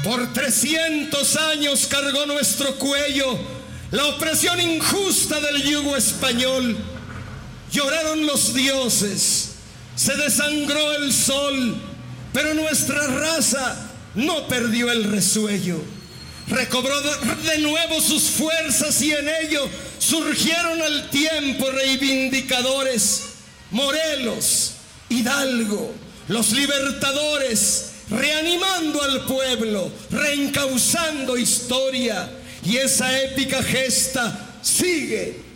Por 300 años cargó nuestro cuello la opresión injusta del yugo español. Lloraron los dioses, se desangró el sol, pero nuestra raza no perdió el resuello. Recobró de nuevo sus fuerzas y en ello surgieron al tiempo reivindicadores. Morelos, Hidalgo, los libertadores, reanimando al pueblo, reencauzando historia. Y esa épica gesta sigue